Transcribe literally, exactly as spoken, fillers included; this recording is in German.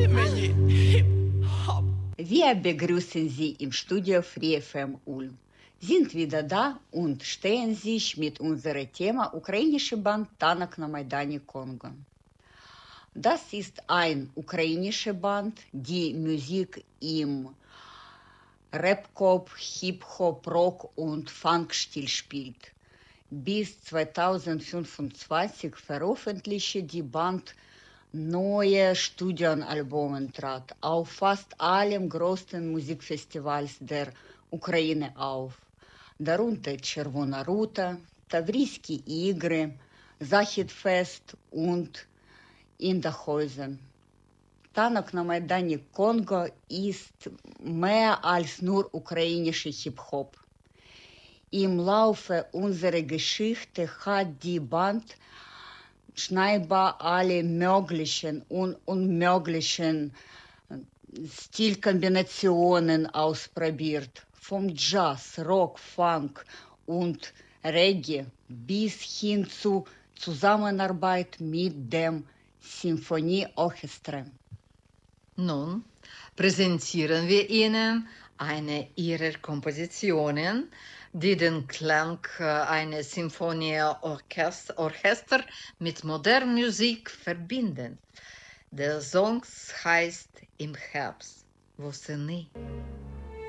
Wir begrüßen Sie im Studio Free F M Ulm. Sind wieder da und stehen sich mit unserem Thema ukrainische Band Tanak na Maidani Kongo. Das ist ein ukrainische Band, die Musik im Rap-Pop, Hip-Hop, Rock und Funk-Stil spielt. Bis zweitausendfünfundzwanzig veröffentlichte die Band neue Studioalben, trat auf fast allen größten Musikfestivals der Ukraine auf, darunter Czerwona Ruta, Tawriski Igre, Zachit-Fest und Inderhausen. Tanak na Maidani Kongo ist mehr als nur ukrainischer Hip-Hop. Im Laufe unserer Geschichte hat die Band scheinbar alle möglichen und unmöglichen Stilkombinationen ausprobiert. Vom Jazz, Rock, Funk und Reggae bis hin zur Zusammenarbeit mit dem Symphonieorchester. Nun präsentieren wir Ihnen eine ihrer Kompositionen, die den Klang eines Symphonieorchesters mit moderner Musik verbinden. Der Song heißt Im Herbst, восени.